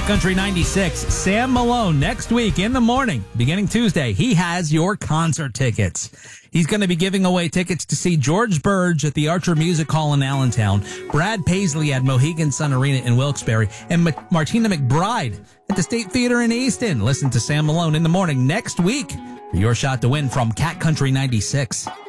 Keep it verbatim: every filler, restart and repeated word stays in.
Country ninety-six, Sam Malone, next week in the morning, beginning Tuesday, he has your concert tickets. He's going to be giving away tickets to see George Burge at the Archer Music Hall in Allentown, Brad Paisley at Mohegan Sun Arena in Wilkes-Barre, and Ma- Martina McBride at the State Theater in Easton. Listen to Sam Malone in the morning next week for your shot to win from Cat Country ninety-six.